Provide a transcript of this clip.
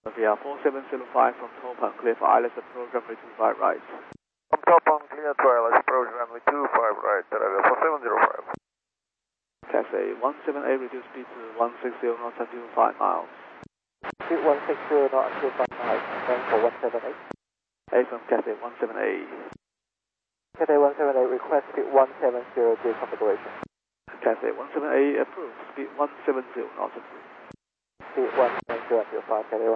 Via 4705 from Topan, clear for ILS approach runway 25 right. From Topan, clear to ILS approach runway 25 right, arrival 4705. Cathay 178, reduce speed to 160 knots until 5 miles. Speed 160 knots until 5 miles, then for 178. A from Cathay 178. Cathay 178, request speed 170 to configuration. Cathay 178 approved, speed 170 knots approved. Speed 170 until 5, Cathay